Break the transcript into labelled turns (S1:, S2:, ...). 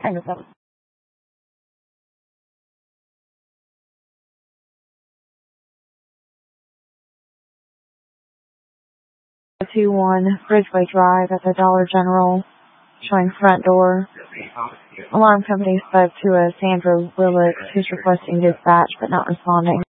S1: Kind of stuff. 21 Bridgeway Drive at the Dollar General, showing front door. Alarm company spoke to a Sandra Willett who's requesting dispatch but not responding.